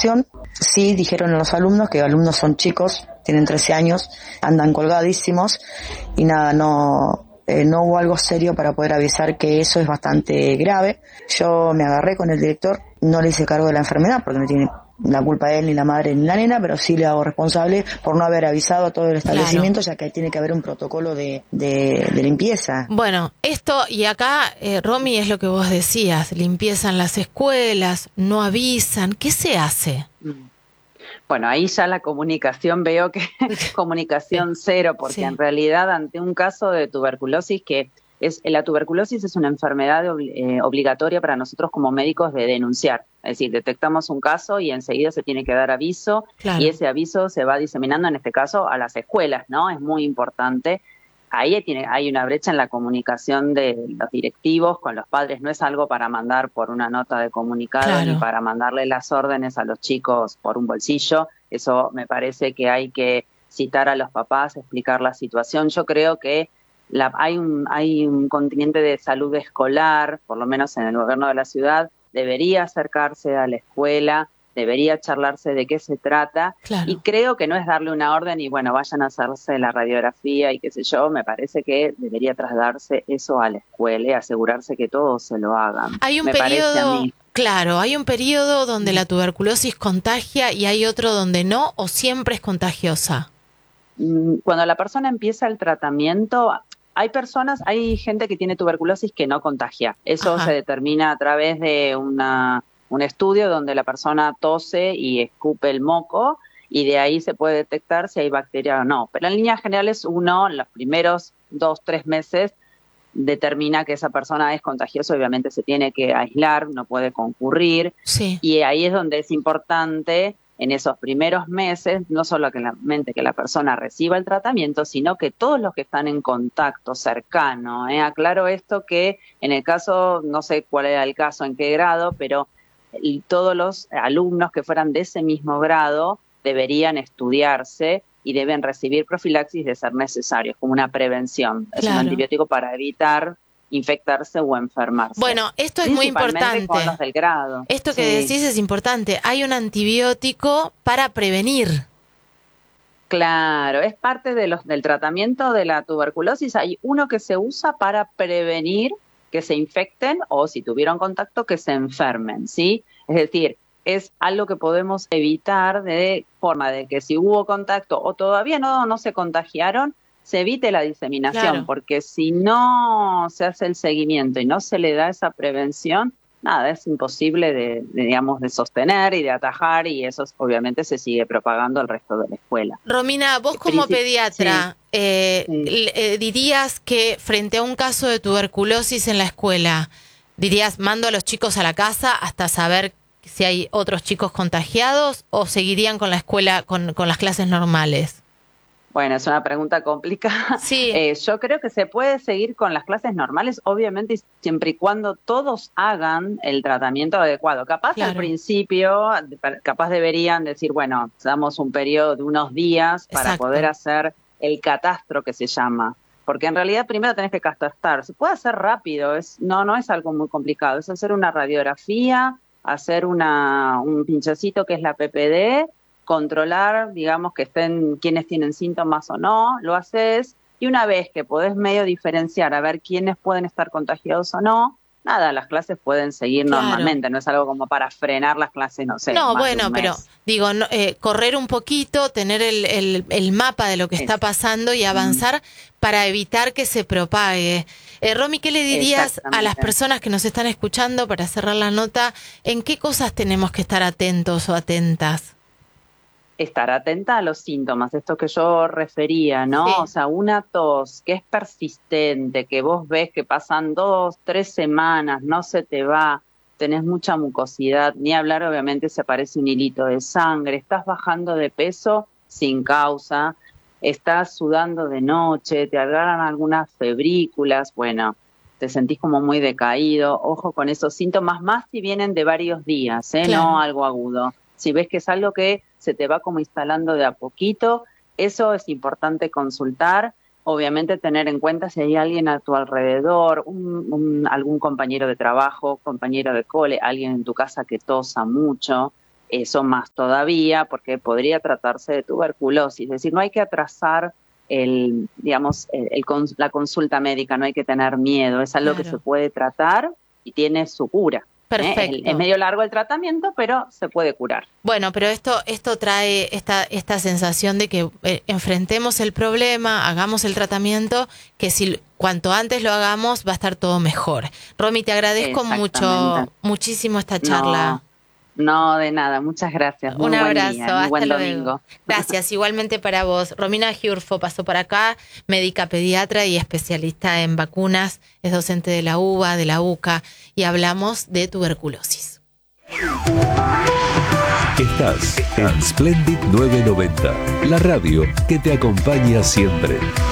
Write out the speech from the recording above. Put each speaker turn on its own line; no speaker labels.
comunicación. Sí dijeron a los alumnos que alumnos son chicos, tienen 13 años, andan colgadísimos y nada, no hubo algo serio para poder avisar que eso es bastante grave. Yo me agarré con el director, no le hice cargo de la enfermedad porque no tiene la culpa de él, ni la madre, ni la nena, pero sí le hago responsable por no haber avisado a todo el establecimiento, ya que tiene que haber un protocolo de limpieza.
Bueno, esto, y acá, Romy, es lo que vos decías, limpieza en las escuelas, no avisan, ¿qué se hace?
Bueno, ahí ya la comunicación veo que comunicación cero, porque en realidad ante un caso de tuberculosis la tuberculosis es una enfermedad obligatoria para nosotros como médicos de denunciar. Es decir, detectamos un caso y enseguida se tiene que dar aviso, y ese aviso se va diseminando, en este caso, a las escuelas, ¿no? Es muy importante. Ahí hay una brecha en la comunicación de los directivos con los padres. No es algo para mandar por una nota de comunicado ni para mandarle las órdenes a los chicos por un bolsillo. Eso me parece que hay que citar a los papás, explicar la situación. Yo creo que hay un contingente de salud escolar, por lo menos en el gobierno de la ciudad, debería acercarse a la escuela, debería charlarse de qué se trata, y creo que no es darle una orden y bueno, vayan a hacerse la radiografía y qué sé yo. Me parece que debería trasladarse eso a la escuela y asegurarse que todos se lo hagan.
Hay un periodo, hay un periodo donde la tuberculosis contagia y hay otro donde no, o siempre es contagiosa.
Cuando la persona empieza el tratamiento, hay gente que tiene tuberculosis que no contagia. Eso se determina a través de un estudio donde la persona tose y escupe el moco, y de ahí se puede detectar si hay bacteria o no. Pero en líneas generales en los primeros 2-3 meses, determina que esa persona es contagiosa. Obviamente se tiene que aislar, no puede concurrir. Y ahí es donde es importante, en esos primeros meses, no solamente que la persona reciba el tratamiento, sino que todos los que están en contacto cercano, aclaro esto, que en el caso, no sé cuál era el caso, en qué grado, pero todos los alumnos que fueran de ese mismo grado deberían estudiarse y deben recibir profilaxis de ser necesario, como una prevención. Es un antibiótico para evitar infectarse o enfermarse.
Bueno, esto es muy importante.
Con los del grado.
Esto que decís es importante. Hay un antibiótico para prevenir.
Claro, es parte del tratamiento de la tuberculosis. Hay uno que se usa para prevenir que se infecten o, si tuvieron contacto, que se enfermen, ¿sí? Es decir, es algo que podemos evitar de forma de que si hubo contacto o todavía no se contagiaron, se evite la diseminación, porque si no se hace el seguimiento y no se le da esa prevención, nada, es imposible de sostener y de atajar, y eso obviamente se sigue propagando al resto de la escuela.
Romina, vos como pediatra, dirías que frente a un caso de tuberculosis en la escuela, dirías, mando a los chicos a la casa hasta saber si hay otros chicos contagiados, o seguirían con la escuela, con las clases normales?
Bueno, es una pregunta complicada. Yo creo que se puede seguir con las clases normales, obviamente, siempre y cuando todos hagan el tratamiento adecuado. Capaz al principio, capaz deberían decir, bueno, damos un periodo de unos días para poder hacer el catastro, que se llama. Porque en realidad primero tenés que catastrar. Se puede hacer rápido, no es algo muy complicado. Es hacer una radiografía, hacer un pinchacito que es la PPD, controlar, digamos, que estén quienes tienen síntomas o no, lo haces, y una vez que podés medio diferenciar a ver quiénes pueden estar contagiados o no, nada, las clases pueden seguir normalmente. No es algo como para frenar las clases, no sé.
No, bueno, pero digo, correr un poquito, tener el mapa de lo que está pasando y avanzar para evitar que se propague. Romy, ¿qué le dirías a las personas que nos están escuchando, para cerrar la nota, en qué cosas tenemos que estar atentos o atentas?
Estar atenta a los síntomas, esto que yo refería, ¿no? O sea, una tos que es persistente, que vos ves que pasan 2-3 semanas, no se te va, tenés mucha mucosidad, ni hablar obviamente si aparece un hilito de sangre, estás bajando de peso sin causa, estás sudando de noche, te agarran algunas febrículas, bueno, te sentís como muy decaído, ojo con esos síntomas, más si vienen de varios días, no algo agudo. Si ves que es algo que se te va como instalando de a poquito, eso es importante consultar. Obviamente tener en cuenta si hay alguien a tu alrededor, algún compañero de trabajo, compañero de cole, alguien en tu casa que tosa mucho. eso más todavía, porque podría tratarse de tuberculosis. Es decir, no hay que atrasar la consulta médica, no hay que tener miedo, es algo que se puede tratar y tiene su cura.
Perfecto.
Es medio largo el tratamiento, pero se puede curar.
Bueno, pero esto trae esta sensación de que enfrentemos el problema, hagamos el tratamiento, que si cuanto antes lo hagamos va a estar todo mejor. Romy, te agradezco muchísimo esta charla.
No, de nada, muchas gracias.
Un abrazo,
hasta buen
luego.
Domingo.
Gracias, igualmente para vos. Romina Giurfo pasó por acá, médica pediatra y especialista en vacunas, es docente de la UBA, de la UCA, y hablamos de tuberculosis.
Estás en Splendid 990, la radio que te acompaña siempre.